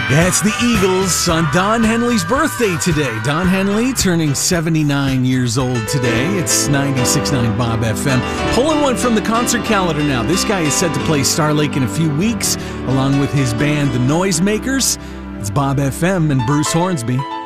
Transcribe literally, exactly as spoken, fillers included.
Yeah, it's the Eagles on Don Henley's birthday today. Don Henley turning seventy-nine years old today. It's ninety-six point nine Bob F M. Pulling one from the concert calendar now. This guy is set to play Star Lake in a few weeks, along with his band, The Noisemakers. It's Bob F M and Bruce Hornsby.